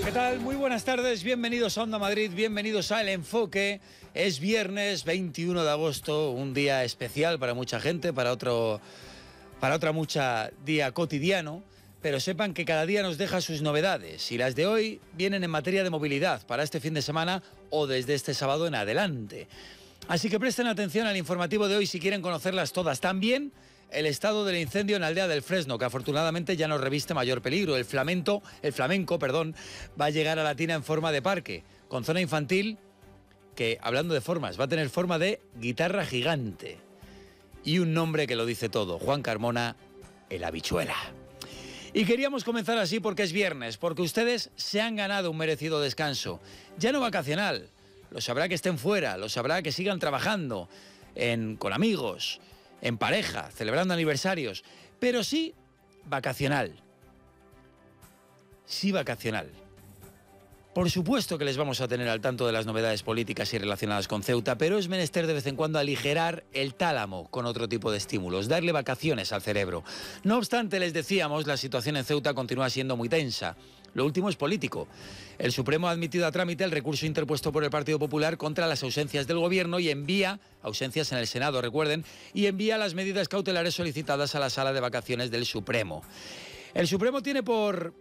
¿Qué tal? Muy buenas tardes, bienvenidos a Onda Madrid, bienvenidos a El Enfoque. Es viernes 21 de agosto, un día especial para mucha gente, para otra mucha día cotidiano, pero sepan que cada día nos deja sus novedades y las de hoy vienen en materia de movilidad para este fin de semana o desde este sábado en adelante. Así que presten atención al informativo de hoy si quieren conocerlas todas. También el estado del incendio en Aldea del Fresno, que afortunadamente ya no reviste mayor peligro. El flamenco, va a llegar a Latina en forma de parque, con zona infantil que, hablando de formas, va a tener forma de guitarra gigante. Y un nombre que lo dice todo, Juan Carmona, el Habichuela. Y queríamos comenzar así porque es viernes, porque ustedes se han ganado un merecido descanso. Ya no vacacional, lo sabrá que estén fuera, lo sabrá que sigan trabajando con amigos, en pareja, celebrando aniversarios, pero sí vacacional. Sí vacacional. Por supuesto que les vamos a tener al tanto de las novedades políticas y relacionadas con Ceuta, pero es menester de vez en cuando aligerar el tálamo con otro tipo de estímulos, darle vacaciones al cerebro. No obstante, les decíamos, la situación en Ceuta continúa siendo muy tensa. Lo último es político. El Supremo ha admitido a trámite el recurso interpuesto por el Partido Popular contra las ausencias del Gobierno y envía, ausencias en el Senado, recuerden, y envía las medidas cautelares solicitadas a la Sala de Vacaciones del Supremo. El Supremo tiene por